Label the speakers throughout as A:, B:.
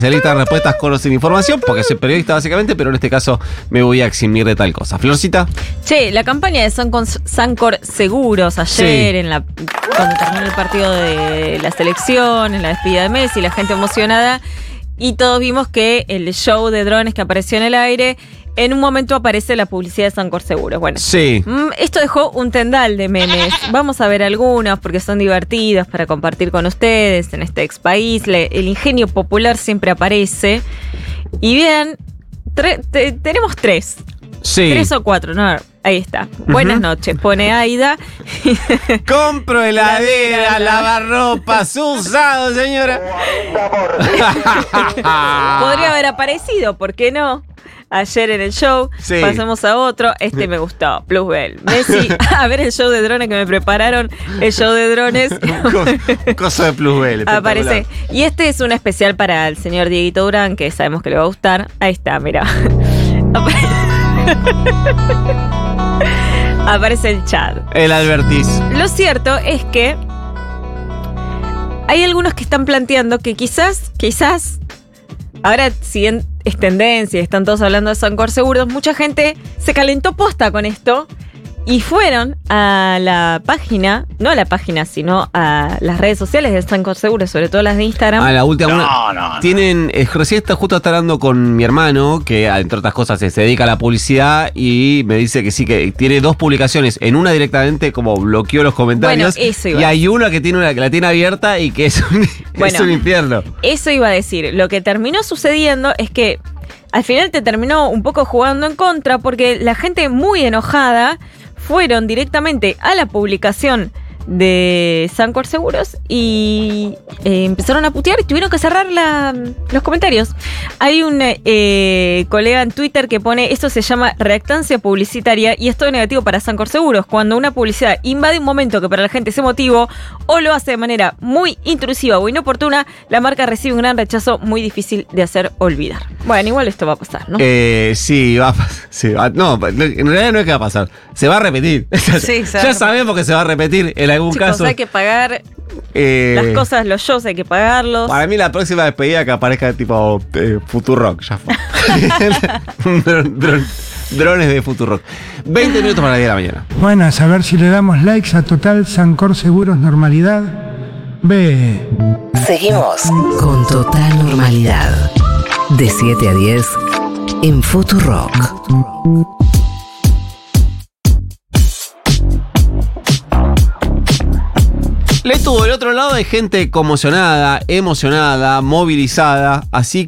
A: Especialista en respuestas con o sin información, porque soy periodista básicamente, pero en este caso me voy a eximir de tal cosa. Florcita.
B: Che, la campaña de Sancor Seguros ayer, cuando terminó el partido de la selección, en la despedida de Messi, la gente emocionada, y todos vimos que el show de drones que apareció en el aire, en un momento aparece la publicidad de Sancor Seguros. Bueno,
A: sí.
B: Esto dejó un tendal de memes. Vamos a ver algunos porque son divertidos para compartir con ustedes en este ex país. El ingenio popular siempre aparece. Y vean, tenemos tres.
A: Sí.
B: 3 o 4, no, ahí está. Buenas noches, pone Aida.
A: Compro heladera, lavarropas, usado, señora.
B: Podría haber aparecido, ¿por qué no? Ayer en el show.
A: Sí.
B: Pasamos a otro. Este me gustó, Plusbel. Messi, a ver el show de drones que me prepararon. El show de drones.
A: Cosa de Plusbel.
B: Aparece. Y este es un especial para el señor Dieguito Durán, que sabemos que le va a gustar. Ahí está, mira. Aparece el chat.
A: El advertiz.
B: Lo cierto es que hay algunos que están planteando que quizás, ahora si es tendencia, están todos hablando de Sancor Seguros, mucha gente se calentó posta con esto y fueron a la página, no a la página, sino a las redes sociales de Sancor Seguros, sobre todo las de Instagram.
A: La última. No. Tienen, recién justo está hablando con mi hermano, que entre otras cosas se dedica a la publicidad, y me dice que sí, que tiene 2 publicaciones. En una directamente como bloqueó los comentarios.
B: Bueno, eso iba
A: y hay una que la tiene abierta y que es un infierno.
B: Eso iba a decir. Lo que terminó sucediendo es que al final te terminó un poco jugando en contra, porque la gente muy enojada fueron directamente a la publicación de Sancor Seguros y empezaron a putear y tuvieron que cerrar los comentarios. Hay un colega en Twitter que pone: esto se llama reactancia publicitaria y es todo negativo para Sancor Seguros. Cuando una publicidad invade un momento que para la gente es emotivo o lo hace de manera muy intrusiva o inoportuna, la marca recibe un gran rechazo muy difícil de hacer olvidar. Bueno, igual esto va a pasar, ¿no?
A: Sí, va a pasar. Sí, no, en realidad no es que va a pasar. Se va a repetir.
B: Sí,
A: ya sabemos que se va a repetir en algún caso.
B: Hay que pagar las cosas, los shows hay que pagarlos.
A: Para mí la próxima despedida que aparezca tipo Futurock, ya fue. Drones de Futurock. 20 minutos para las 10 de la mañana.
C: Buenas, a ver si le damos likes a Total Sancor Seguros Normalidad. Ve.
D: Seguimos con Total Normalidad. De 7 a 10 en Futurock.
A: Letu, del otro lado hay gente conmocionada, emocionada, movilizada, así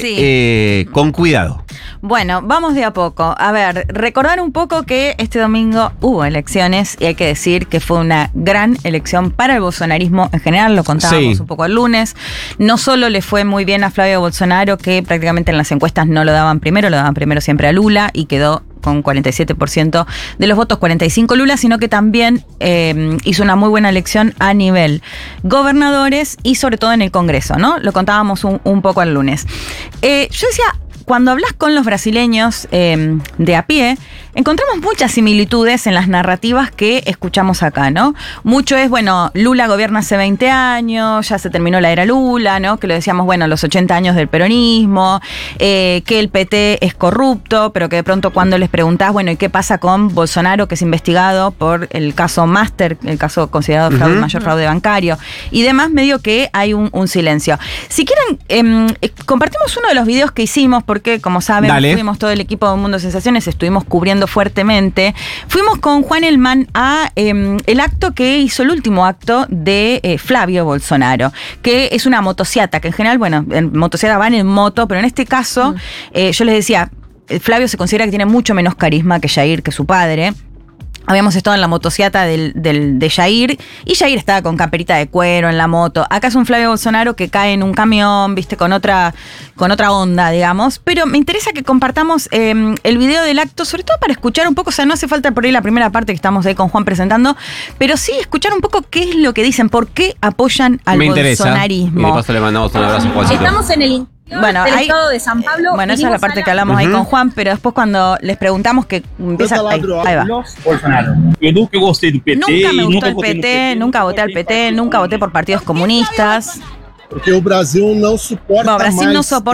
A: que con cuidado.
E: Bueno, vamos de a poco. A ver, recordar un poco que este domingo hubo elecciones y hay que decir que fue una gran elección para el bolsonarismo en general, lo contábamos un poco el lunes. No solo le fue muy bien a Flavio Bolsonaro, que prácticamente en las encuestas no lo daban primero siempre a Lula y quedó con 47% de los votos, 45 Lula, sino que también hizo una muy buena elección a nivel gobernadores y sobre todo en el Congreso, ¿no? Lo contábamos un poco el lunes. Yo decía, cuando hablas con los brasileños de a pie, encontramos muchas similitudes en las narrativas que escuchamos acá, ¿no? Mucho es, bueno, Lula gobierna hace 20 años, ya se terminó la era Lula, ¿no? Que lo decíamos, bueno, los 80 años del peronismo, que el PT es corrupto, pero que de pronto cuando les preguntás, bueno, ¿y qué pasa con Bolsonaro, que es investigado por el caso Master, el caso considerado fraude, mayor fraude bancario, y demás, medio que hay un silencio. Si quieren, compartimos uno de los videos que hicimos, porque, como saben, fuimos todo el equipo de Un Mundo de Sensaciones, estuvimos cubriendo fuertemente. Fuimos con Juan Elman a el acto que hizo, el último acto de Flavio Bolsonaro, que es una motociata, que en general, bueno, en motociata van en moto, pero en este caso, yo les decía, Flavio se considera que tiene mucho menos carisma que Jair, que su padre. Habíamos estado en la motociata de Jair, y Jair estaba con camperita de cuero en la moto. Acá es un Flavio Bolsonaro que cae en un camión, viste, con otra onda, digamos. Pero me interesa que compartamos el video del acto, sobre todo para escuchar un poco, o sea, no hace falta por ahí la primera parte que estamos ahí con Juan presentando, pero sí escuchar un poco qué es lo que dicen, por qué apoyan al bolsonarismo.
A: Y de paso le mandamos un abrazo a Juancito.
F: Estamos en el
E: Bueno,
F: del
E: ahí,
F: estado de San Pablo.
E: Bueno, esa es la parte que hablamos ahí con Juan, pero después cuando les preguntamos que empieza, ahí va.
G: Bolsonaro. Eu nunca gostei do PT.
E: Nunca me gustó el PT, nunca voté al PT, nunca voté por partidos comunistas.
F: Porque o Brasil não suporta
E: Brasil
F: mais
E: no soporta